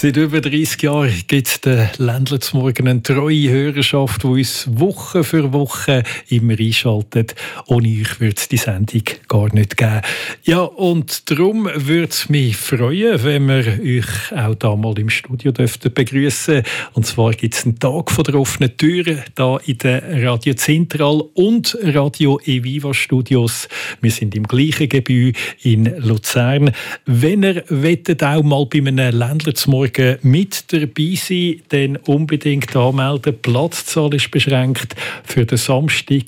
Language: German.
Seit über 30 Jahren gibt es den Ländler zum Morgen eine treue Hörerschaft, die uns Woche für Woche immer einschaltet. Ohne euch würde es die Sendung gar nicht geben. Ja, und darum würde es mich freuen, wenn wir euch auch da mal im Studio begrüßen. Und zwar gibt es einen Tag von der offenen Türen hier in der Radio Zentral und Radio Eviva Studios. Wir sind im gleichen Gebäude in Luzern. Wenn ihr wettet auch mal bei einem Ländler zum Morgen mit dabei sein, dann unbedingt anmelden. Die Platzzahl ist beschränkt für den Samstag,